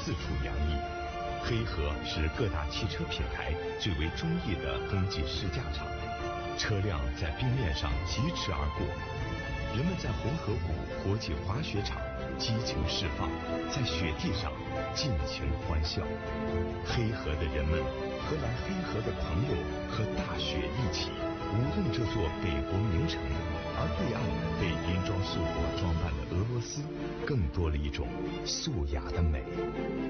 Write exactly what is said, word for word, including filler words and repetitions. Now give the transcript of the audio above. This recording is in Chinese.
四处洋溢。黑河是各大汽车品牌最为中意的冬季试驾场，车辆在冰面上疾驰而过，人们在红河谷国际滑雪场激情释放，在雪地上尽情欢笑。黑河的人们和来黑河的朋友和大雪一起舞动这座北国名城，而对岸被银装素裹装扮的俄罗斯更多了一种素雅的美。